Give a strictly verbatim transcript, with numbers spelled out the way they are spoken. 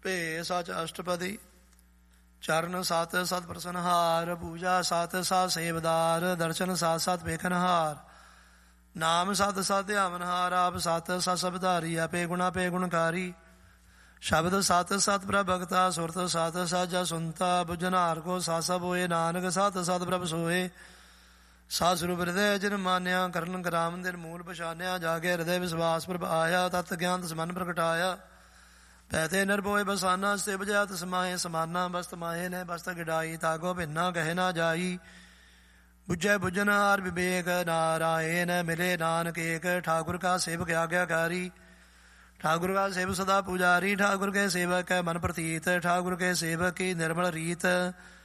ਭੇ ਸਚ ਅਸ਼ਟਪਦੀ ਚਰਨ ਸਤ ਸਤ ਪ੍ਰਸਨਹਾਰ ਪੂਜਾ ਸਤ ਸਤ ਸੇਵਦਾਰ ਦਰਸ਼ਨ ਸਤ ਸਤ ਵੇਖਨਹਾਰ ਨਾਮ ਸਤ ਸਤ ਧਿਆਵਨਹਾਰ ਆਪ ਸਤ ਸਤ ਸਬਧਾਰੀ ਆਪੇ ਗੁਣਾ ਪੇ ਗੁਣਕਾਰੀ ਸ਼ਬਦ ਸਤ ਸਤ ਪ੍ਰਭ ਭਗਤਾ ਸੁਰਤ ਸਤ ਸਾਜਾ ਸੁਨਤਾ ਬੁਝਨਾਰ ਕੋ ਸਤ ਸਭ ਹੋਏ ਨਾਨਕ ਸਤ ਸਤ ਪ੍ਰਭ ਸੋਏ ਸਤ ਸਰੂਪ ਹਿਰਦੈ ਜਿਨ ਮਾਨਿਆ ਕਰਨ ਕਰਾਮ ਦਿਨ ਮੂਲ ਪਛਾਨਿਆ ਜਾਗੇ ਹਿਰਦੈ ਵਿਸਵਾਸ ਪ੍ਰਭ ਆਇਆ ਤਤ ਗਿਆਨ ਤਸਮਨ ਪ੍ਰਗਟਾਇਆ ਪੈਤੇ ਨਿਰਭੋਏ ਬਸਾਨਾ ਸਿਵ ਜਾਤ ਸਮਾਏ ਸਮਾਨਾ ਬਸਤ ਮਾਏ ਨੇ ਬਸਤ ਗਿਡਾਈ ਤਾਗੋ ਭਿੰਨਾ ਕਹੇ ਨਾ ਜਾਈ ਬੁਝੈ ਬੁਝਨਹਾਰ ਵਿਵੇਕ ਨਾਰਾਇਣ ਮਿਲੇ ਨਾਨਕ ਏਕ ਠਾकुर का सेवक आज्ञाकारी ठाकुर का सेवक सदा पुजारी ठाकुर के सेवक है मन प्रतीत ठाकुर के सेवक की निर्मल रीत